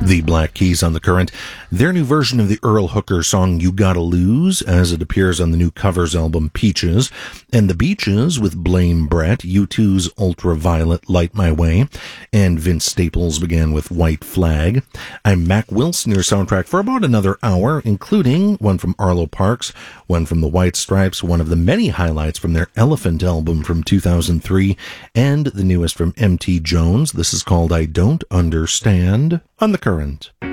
The Black Keys on the Current, their new version of the Earl Hooker song You Gotta Lose, as it appears on the new covers album Peaches, and The Beaches with Blame Brett, U2's Ultraviolet Light My Way, and Vince Staples began with White Flag. I'm Mac Wilson, your soundtrack for about another hour, including one from Arlo Parks, one from the White Stripes, one of the many highlights from their Elephant album from 2003, and the newest from M.T. Jones. This is called I Don't Understand on the Current.